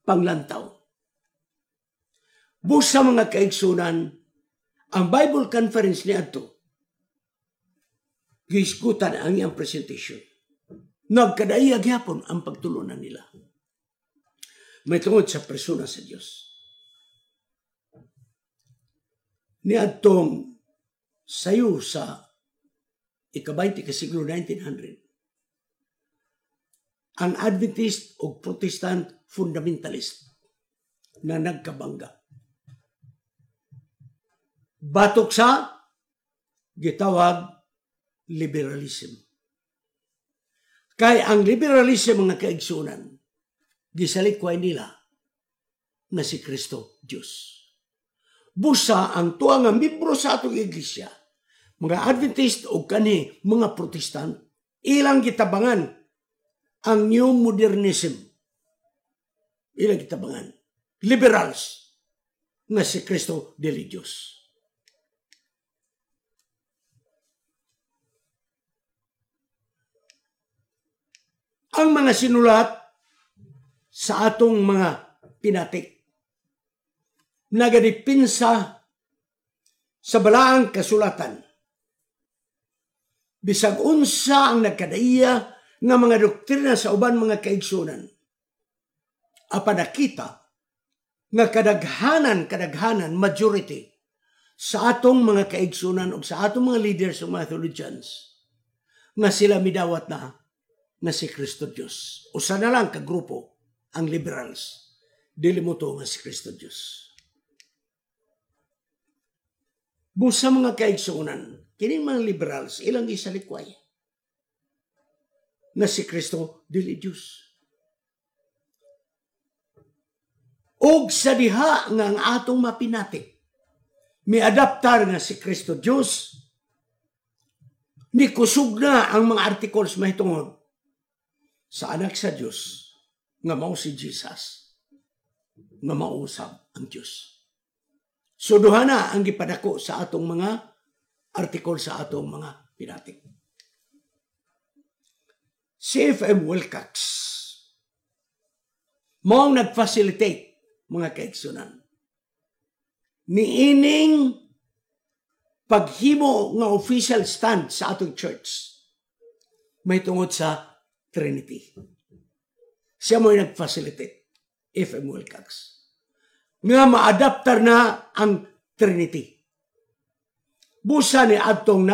panglantaw. Busa mga kaigsunan, ang Bible conference ni adto gisgutan ang iyang presentation. Nagkadaiya gyapon ang pagtulunan nila. May tungod sa persona sa Dios. Ni adtong sayo sa ika-20 ka siglo 1900, ang Adventist o Protestant fundamentalist na nagkabangga. Batok sa gitawag liberalism. Kay ang liberalism mga kaigsunan, gisalikway nila na si Kristo Diyos. Busa ang tuang nga membro sa atong iglesia, mga Adventist o kani mga Protestant, ilang gitabangan ang new modernism. Ilang gitabangan. Liberals na si Kristo dili Diyos. Ang mga sinulat sa atong mga pinatik nagadipinsa sa balaang kasulatan. Bisag unsa ang nagkadaiya nga mga doktrina sa uban mga kaigsunan. Apan nakita nga kadaghanan majority sa atong mga kaigsunan o sa atong mga leaders o mga theologians nga sila midawat na si Kristo Diyos. Usa na lang ka grupo ang liberals. Dili mo to nga si Kristo Diyos. Busa mga kaigsunan, kining mga liberals ilang gisalikway na si Kristo dili Diyos. Og sa diha nga ang atong mapinati, may adaptar nga si Kristo Diyos, ni kusog na ang mga articles mahitungod sa anak sa Diyos nga mao si Jesus, nga mausab ang Diyos. So duha na ang gipadako sa atong mga article sa atong mga pinatik. Si F.M. Wilcox mao nag-facilitate mga kaigsunan niining paghimo nga official stand sa atong church may tungod sa Trinity. Siya mo'y nag-facilitate, F.M. Wilcox, nga ma-adaptar na ang Trinity. Busa ni adtong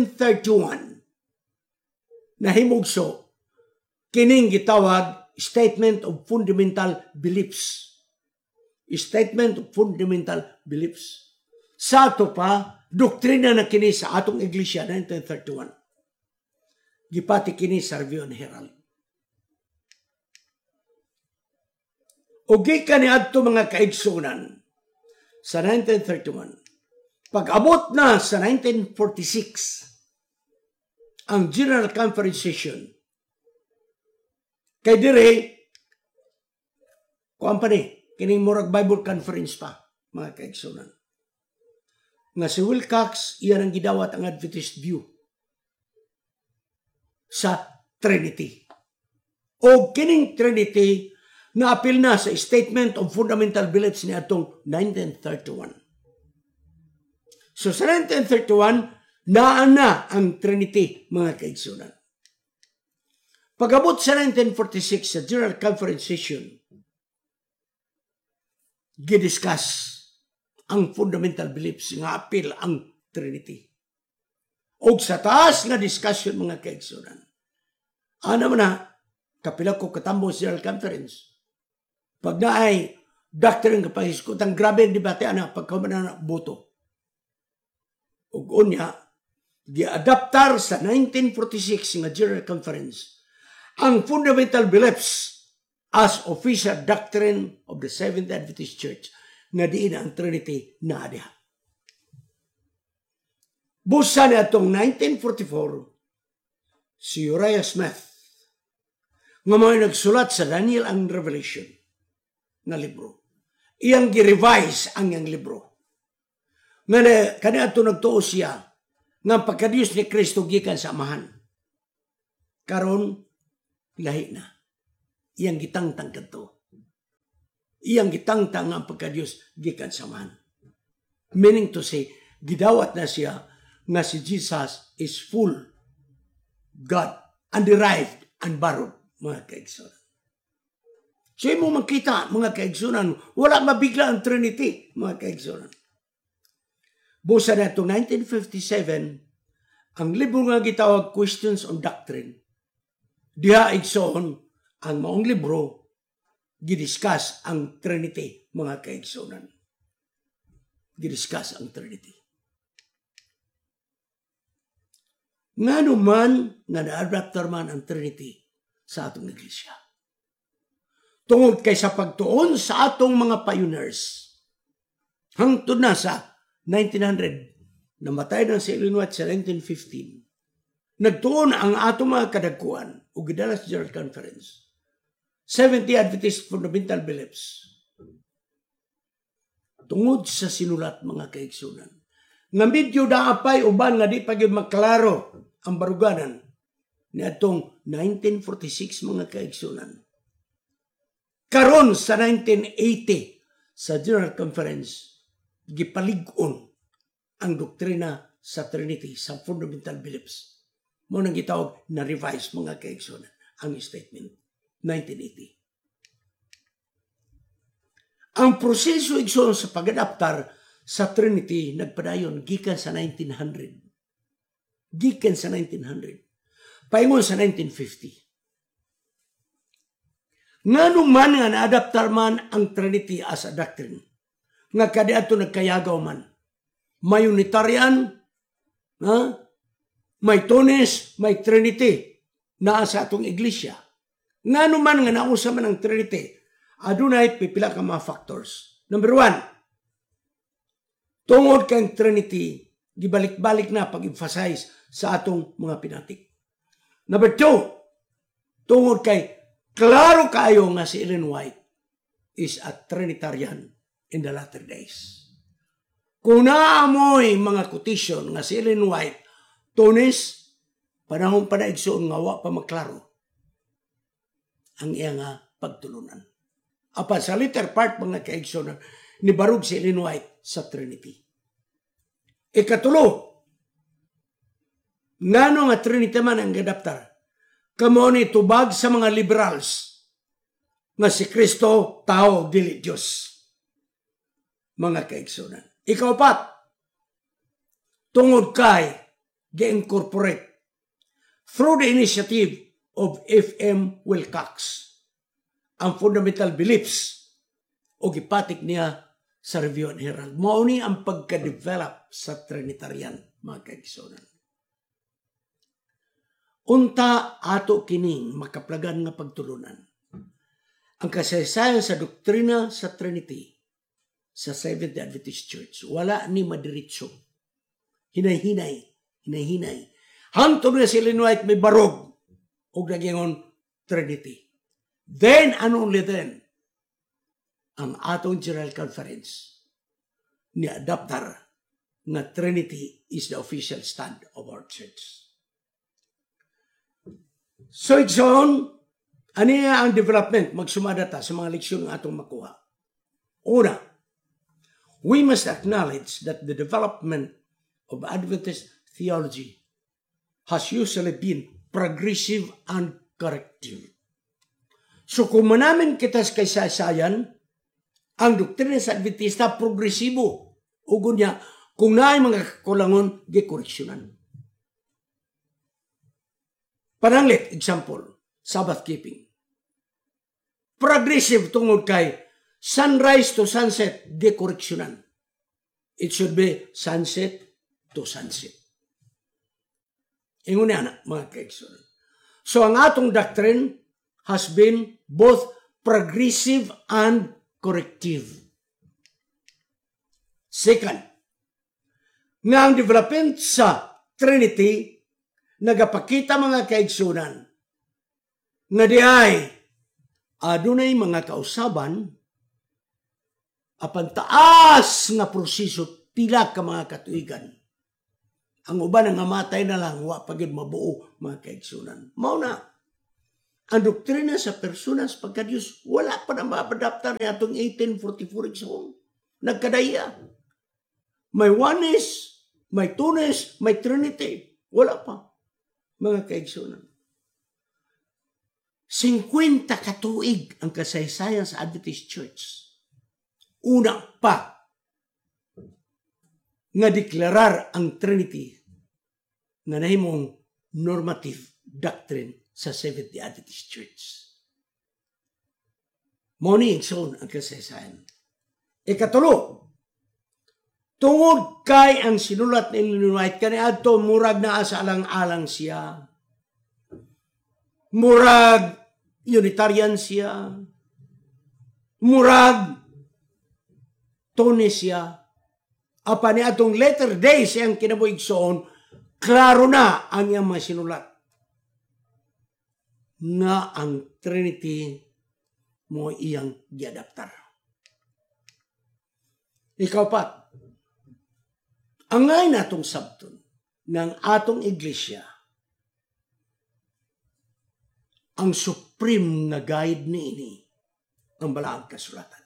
1931, nahimugso, kining gitawag Statement of Fundamental Beliefs. Statement of Fundamental Beliefs. Sa ato pa, doktrina na kini sa atong iglesia, 1931. Gipati kini sa Review and Herald. O gikan ni adto mga kaigsunan sa 1931. Pag-abot na sa 1946, ang General Conference Session, kay dire, kining murag Bible Conference pa, mga kaigsunan. Nga si Wilcox, iyan ang gidawat ang Adventist view sa Trinity. O kining Trinity na apil na sa Statement of Fundamental Beliefs ni atong 1931. So sa 1931, naana ang Trinity, mga kaigsunan. Pag-abot sa 1946 sa General Conference Session, gidiscuss ang fundamental beliefs nga apil ang Trinity. O sa taas nga discussion mga kaigsunan. Ano man na, kapila ko katambo sa General Conference. Pag naay doctrine kapahiskutang grabe ang debate ana pagkaman na boto. O unya, di-adaptar sa 1946 nga General Conference ang fundamental beliefs as official doctrine of the Seventh Adventist Church nga diin ang Trinity na adiha. Busa na itong 1944, si Uriah Smith, nga mga nagsulat sa Daniel and Revelation na libro. Iyang gi-revise ang iyang libro. Nga kanya ito nagtuo siya nga pagkadiyos ni Kristo gikan sa amahan. Karon lahi na. Iyang gitangtang kadto. iyang gitangtang ang pagka-Diyos gikan sa man. Meaning to say, gidawat na siya nga si Jesus is full God, underived and borrowed, mga kaigsunan. So mo makita, mga kaigsunan, wala mabigla ang Trinity, mga kaigsunan. Busa na ito, 1957, ang libro nga gitawag Questions on Doctrine. Diha igsoon ang maong libro, gidiscuss ang Trinity, mga kaigsunan. Gidiscuss ang Trinity. Nga naman, nga na-adapter man ang Trinity sa atong iglesia. Tungod kay sa pagtuon sa atong mga pioneers, hangtod na sa 1900, namatay na si Ellen White sa 1915, nagtuon ang atong mga kadagkuan o gidala sa General Conference, 70 Adventist Fundamental Beliefs, tungod sa sinulat, mga kaigsunan, nga medyo daapay uban nga di pa gyud maklaro ang baruganan ni atong 1946, mga kaigsunan. Karon sa 1980 sa General Conference, gipalig-on ang doktrina sa Trinity, sa fundamental beliefs. Mo nang gitawag na revise, mga kaigsunan, ang statement 1980. Ang proseso igsoon sa pag-adaptar sa Trinity nagpadayon gikan sa 1900. Gikan sa 1900. Paingon sa 1950. Nga man nga na-adaptar man ang Trinity as a doctrine. Nga kadiadto nagkayagaw man. May Unitarian, may Tones, may Trinity na sa atong iglesia. Nga man nga nausa man ang Trinity, adunay pipila ka mga factors. Number 1, tungod kang Trinity, gibalik-balik na pag-emphasize sa atong mga pinatik. Number 2, tungod kay klaro kayo nga si Ellen White is a Trinitarian in the latter days. Kung naamoy mga quotation nga si Ellen White, Tones, panahon pa na igsoon nga wa pa maklaro ang iya nga pagtulunan. Apa sa later part, mga kaigsoon, ni barug si Ellen White sa Trinity. Ikatulo, ngano nga Trinity man ang adaptar? Kamo ni tubag sa mga liberals nga si Kristo tao dili Dios, mga kaigsunan. Ika-4, tungod kay gi-incorporate through the initiative of F.M. Wilcox ang fundamental beliefs o gipatik niya sa Review and Herald. Mao ni ang pagka-develop sa Trinitarian, mga kaigsunan. Unta ato kining makaplagan nga pagtulunan. Ang kasaysayan sa doktrina sa Trinity sa Seventh-day Adventist Church, wala ni madiritso. Hinay-hinay. Hangtod na si Ellen White may barog o nagingon Trinity. Then and only then, ang atong General Conference ni adaptar nga Trinity is the official stand of our church. So igsoon, ano ang development? Magsumada ta sa mga leksyon ng atong makuha. Una, we must acknowledge that the development of Adventist theology has usually been progressive and corrective. So kung manamin kita sa kasaysayan, ang doktrina sa Adventista progresibo. Ugo niya, kung naay mga kakulangon, gikoreksyonan. Pananglit, example, Sabbath keeping. Progressive tungod kay sunrise to sunset, dekoreksyonan. It should be sunset to sunset. Ingon na, mga kaigsunan. So ang atong doctrine has been both progressive and corrective. Second, nga ang development sa Trinity nagapakita, mga kaigsunan, nga diay adunay mga kausaban apan taas nga proseso pila ka mga katuigan. Ang uban nga matay na lang wa pagid mabuo, mga kaigsunan. Mao na ang doktrina sa persona sa pagka-Diyos, wala pa na mapadaptar niya itong 1844 igsoon. Nagkadaya. May oneness, may two-ness, may trinity. Wala pa, mga kaigsunan. 50 katuig ang kasaysayan sa Adventist Church. Una pa nga deklarar ang Trinity na nahimong normative doctrine sa Seventh-day Adventist Church. Mao igsoon ang kasaysayan. Ikatulo, tungod kay ang sinulat ni Ellen White kaniadto murag naa sa alang-alang siya. Murag Unitarian siya. Murag Tone siya. Apa ni atong letter day siyang kinabuigsoon, klaro na ang iyang mga sinulat na ang Trinity mo iyang giadaptar. Ikaw pa, angay natong sabton ng atong iglesia ang supreme na guide niini ang balaang kasulatan.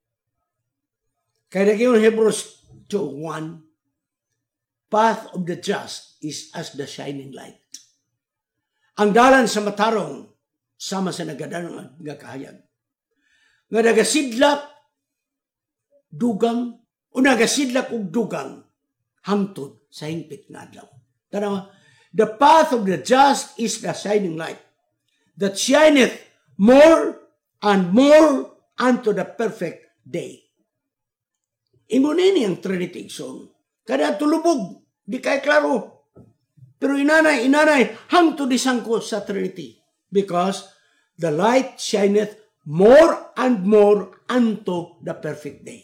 Kaya nagyon Hebrews 2:1, path of the just is as the shining light. Ang dalan sa matarong sama sa nagadanong nga kahayag. Nga nagasidlak dugang o nagasidlak og dugang hangtod sa hingpit nga adlaw. Tanawa, the path of the just is the shining light that shineth more and more unto the perfect day. Ingon ini ang Trinity igsoon. Kada tulubog, di kay klaro. Pero inanay, hangtod disangko sa Trinity. Because the light shineth more and more unto the perfect day.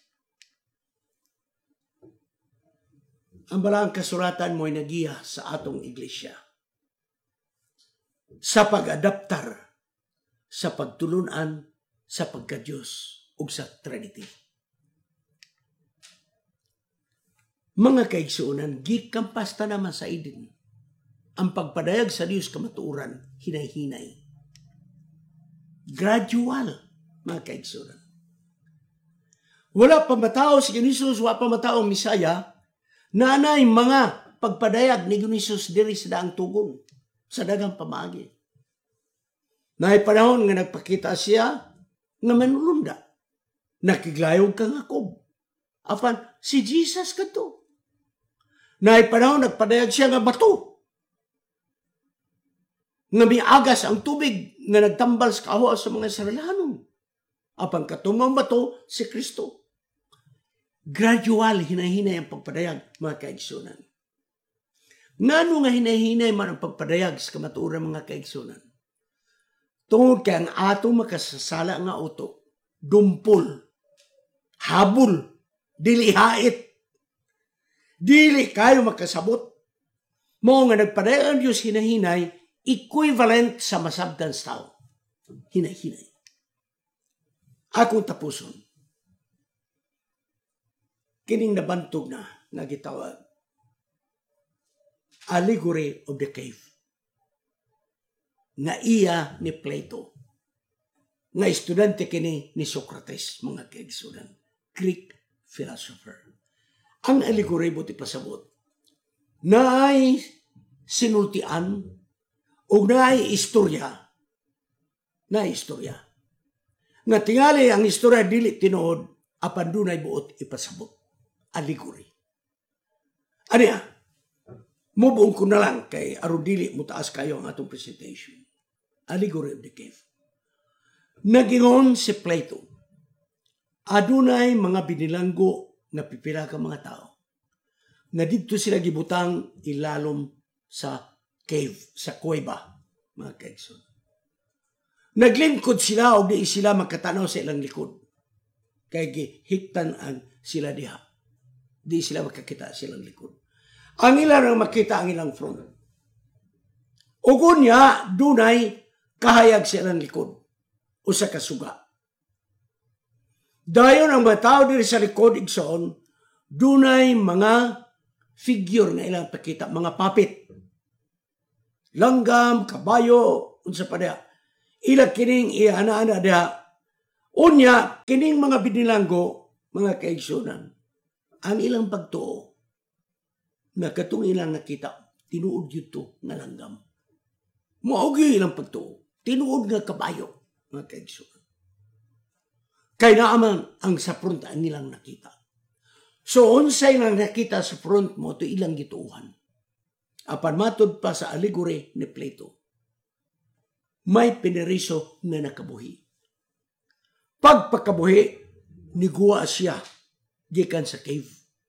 Ang balaang kasulatan mo'y nagiya sa atong iglesia sa pag-adaptar sa pagtulunan sa pagka-Diyos ug sa Trinity. Mga kaigsuonan, gikampas ta naman sa idin ang pagpadayag sa Diyos kamatuoran, hinay-hinay. Gradual, mga kaigsuonan. Wala pa matao si Jesus, wala pa matao ang Misaya, nanay mga pagpadayag ni Jesus diri sa daang tugon, sa dagang pamagi. Naay panahon nga nagpakita siya nga manulunda. Nakiglayog kang Jacob. Apan, si Jesus kadto. Naay panahon nagpadayag siya nga bato. Nga miagas ang tubig nga nagtambal sa kahoa sa mga Israelanon. Apan katungong bato si Kristo. Gradual, hinay-hinay ang pagpadayag, mga kaigsunan. Ngano nga hinay-hinay man ang pagpadayag sa kamatuoran, mga kaigsunan? Tungod kay ang atong makasasala nga utok, dumpol, habol, dili hait, dili kayo makasabot. Mo nga nagpadayag ang Diyos hinay-hinay, equivalent sa masabdan sa tao. Hinay-hinay. Akong tapuson. Kining nabantog na gitawag Allegory of the Cave. Nga iya ni Plato. Nga estudyante kini ni Socrates, mga kaigsunan. Greek philosopher. Ang allegory buti pasabot na ay sinultian o na ay istorya. Nga tingali ang istorya dili tinuod apan dunay buot ipasabot. Allegory. Aniya, mubuong ko na lang kay arudili mutaas kayo ang atong presentation. Allegory of the Cave. Nagingon si Plato, adunay mga binilanggo na pipila ka mga tao na dito sila gibutang ilalom sa cave, sa kuweba, mga kaigsoon. Naglingkod sila o di sila magkatanaw sa ilang likod. Kaya gihiktanan sila diha. Di sila makakita silang likod. Ang ilang makita ang ilang front. Ugon niya, dunay kahayag silang likod o sa kasuga. Dayon ang mga tao diri sa likod igsoon, dunay mga figure na ilang pakita, mga puppet. Langgam, kabayo, unsa pa diha. ila kining iana-ana da. Unya, kining mga binilanggo, mga kaigsunan, ang ilang pagtuo, na katong ilang nakita, tinuod yun nga langgam. Maogi ilang pagtuo, tinuod nga kabayo, mga kaigsunan. Kaya naaman ang sa front ang ilang nakita. So, unsay nga nakita sa front mo, ito ilang gituuhan. Apan matod pa sa allegory ni Plato, may pineriso nga nakabuhi. Pagpakabuhi, niguwa siya gikan sa cave.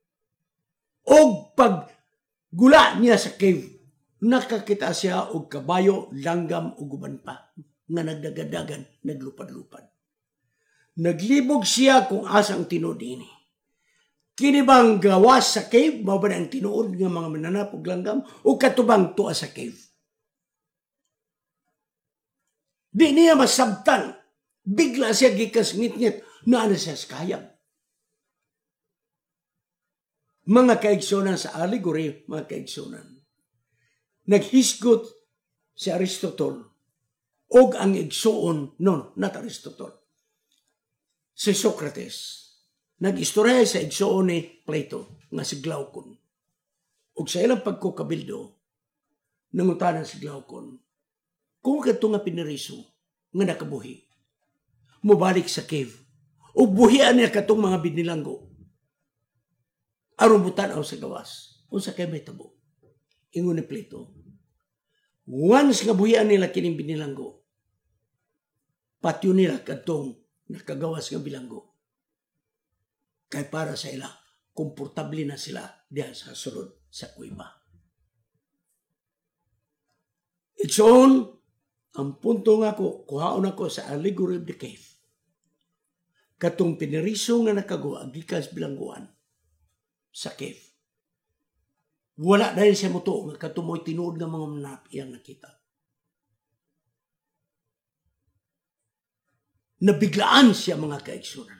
O pag gula niya sa cave, nakakita siya og kabayo, langgam o guban pa nga nagdagadagan, naglupad-lupad. Naglibog siya kung asang tinuod ini. Kini bang gawas sa cave, mao ba ang tinuod nga mga mananap og langgam o katubang tuwa sa cave? Di niya masabtan. Bigla siya gikas ngit-ngit na siya sa kayang. Mga kaigsunan sa allegory, mga kaigsunan, naghisgot si Aristotle og ang igsuon, not Aristotle, si Socrates. Nag-istorya sa igsuon ni Plato nga si Glaucon. Og sa ilang pagkukabildo, nangutanan si Glaucon, kung kato nga piniriso nga nakabuhi, mubalik sa cave. O buhian niya katong mga binilanggo. Aron butanaw sa gawas. O sa kay may tabo. Ingon ni Plato. Once nga buhian nila kining binilanggo, patyo nila katong nakagawas nga bilanggo. Kay para sa ila, komportable na sila diyan sa sulod sa kuiba. It's on, ang punto nga ko, kuhaon ako sa allegory of the cave. Katong piniriso nga nakagawa, gikas bilangguan sa cave. Wala dahil siya muto nga katumoy tinuod ng mga manap iyang nakita. Nabiglaan siya mga kaigsunan.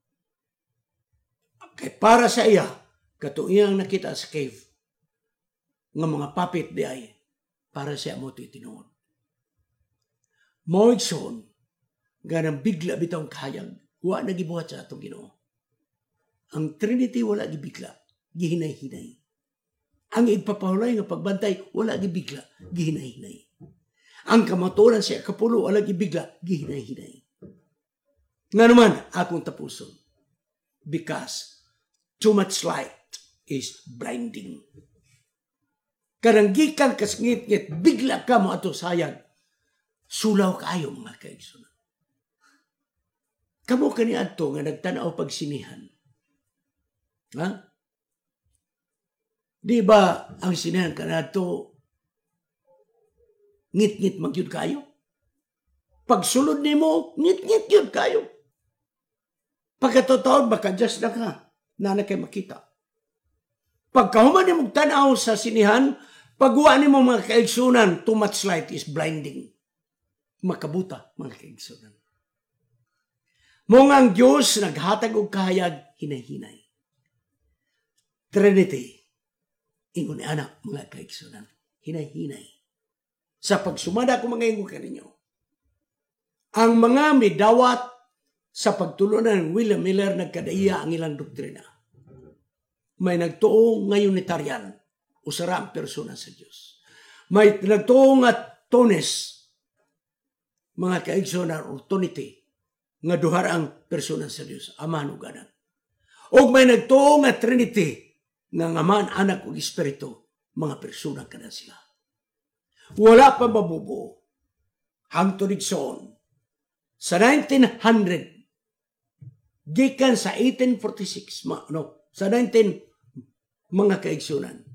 Kay para sa iya, kato iyang nakita sa cave, nga mga puppet di ay, para siya mo tinuod. Moigson, ganang bigla bitong kahayag, wa nagibuhat sa atong Ginoo. Ang Trinity wala gibigla, gihinay-hinay. Ang igpapahulay nga pagbantay wala gibigla, gihinay-hinay. Ang kamaturan siya kapulo wala gibigla, gihinay-hinay. Nga naman akong tapuson, because too much light is blinding. Karanggikan kasngit-ngit, bigla ka mo ato sayang, sulaw kayo mga kaigsunan. Kamo kani adto nga nagtanaw pagsinihan. Ha? Di ba ang sinihan kanadto ngit-ngit magyud kayo? Pagsulod nimo, ngit-ngit yun kayo. Pagkatotoo, baka just na ka, na kay makita. Pagkahuman nimo tanaw sa sinihan, pagwa nimo mga kaigsunan, too much light is blinding. Makabuta, mga kaigsunan. Mungang Diyos naghatag og kahayag hinay-hinay. Trinity, ingon ni anak mga kaigsunan, hinay-hinay. Sa pagsumada ko mga ingon kaninyo, ang mga midawat sa pagtulunan ng William Miller nagkadaiya ang ilang doktrina. May nagtuo nga Unitarian, usara ang persona sa Diyos. May nagtuo nga Tones, mga kaigsunan o Trinity, nga duhar ang persona sa Diyos, Ama ug Anak. O may nagtuo nga Trinity, nga Aman, Anak ug Espiritu, mga persona kada sila. Wala pa mabubuo. Hangtod igsoon. Sa 1900, gikan sa 1846, sa 19, mga kaigsunan,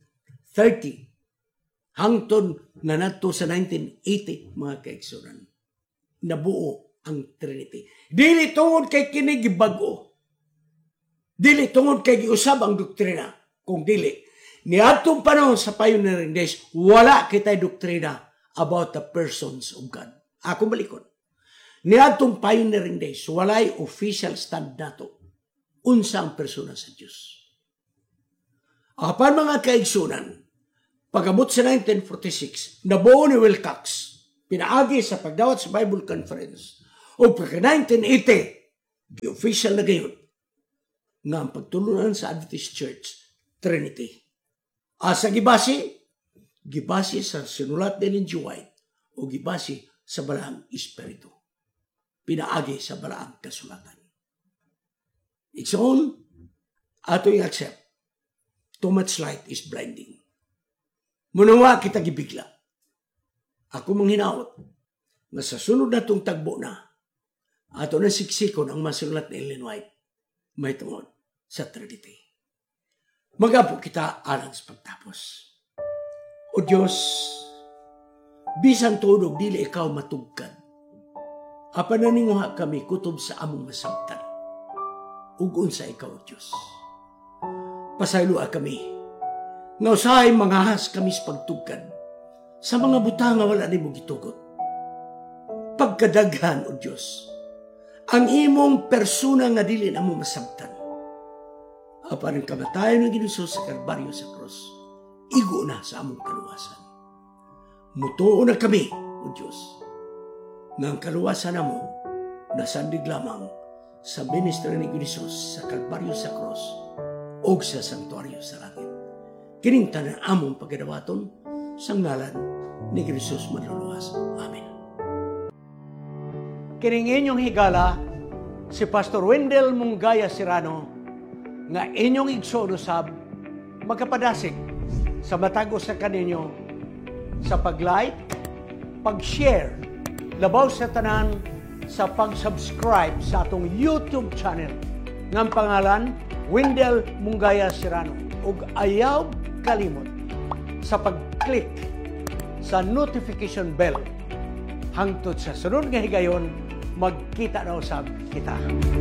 30, hangtod na nato sa 1980, mga kaigsunan, nabuo ang Trinity. Dili tungod kay kinig bago. Dili tungod kay giusab ang doktrina. Kung dili, niadtong panahon sa pioneering days, wala kitay doktrina about the persons of God. Ako balikon. Niadtong pioneering days, walay official stand nato. Unsa ang persona sa Diyos. Apan mga kaigsunan, pag-abot sa 1946, nabuo ni Wilcox Pinaagi sa pagdawat sa Bible Conference. O pagka 1980, gi-official na gayon nga ang pagtulunan sa Adventist Church, Trinity. Asa gibasi? Gibasi sa sinulat ni G. White o gibasi sa Balaang Espiritu. Pinaagi sa Balaang Kasulatan. It's on, ato yung accept. Too much light is blinding. Munawa kita gibigla. Ako manghinaot na sa sunod na itong tagbo na, ato na siksikon ang masulat ni Ellen White, may tungod sa Trinity. Magapo kita alang sa pagtapos. O Diyos, bisan tudog dili ikaw matugkad. Apa na ninguha kami kutob sa among masabtan. Ugon sa ikaw, Diyos. Pasaylua kami. Nga usahay mangahas kami sa pagtugkad. Sa mga butang nga wala ni mo gitugot. Pagkadaghan, O Diyos, ang imong persona nga dili na mo masabtan. Apa ng kamatayan ng Ginusos sa Kalbaryo sa Cross, igo na sa among kaluwasan. Mutuo na kami, O Diyos, nga ang kaluwasan na mo nasandig lamang sa ministry ni Ginusos sa Kalbaryo sa Cross o sa Santuaryo sa Langit. Kining tanan among pagadawaton sa ngalan ni Ginusos Manluluwas. Amen. Kining inyong higala, si Pastor Wendell Munggaya Serrano, nga inyong igsoon usab, magkapadasig sa matago sa kaninyo sa pag-like, pag-share, labaw sa tanan sa pag-subscribe sa atong YouTube channel ng pangalan Wendell Munggaya Serrano ug ayaw kalimot sa pag-click sa notification bell hangtod sa sunod nga higayon magkita na usab kita.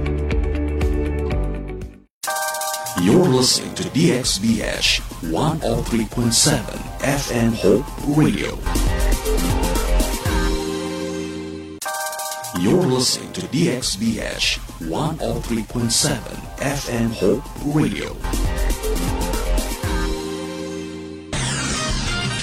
You're listening to DXBH 103.7 FM Hope Radio. You're listening to DXBH 103.7 FM Hope Radio.